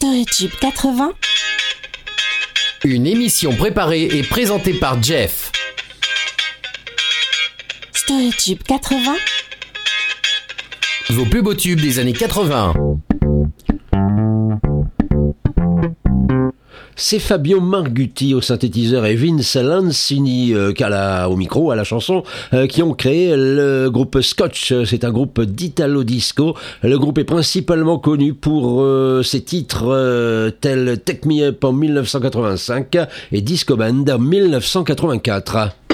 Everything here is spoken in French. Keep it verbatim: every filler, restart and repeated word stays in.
Storytube quatre-vingts. Une émission préparée et présentée par Jeff. Storytube quatre-vingts. Vos plus beaux tubes des années quatre-vingts. C'est Fabio Margutti au synthétiseur et Vince Lancini euh, à la, au micro, à la chanson, euh, qui ont créé le groupe Scotch. C'est un groupe d'Italo Disco. Le groupe est principalement connu pour euh, ses titres euh, tels Take Me Up en dix-neuf cent quatre-vingt-cinq et Disco Band en dix-neuf cent quatre-vingt-quatre.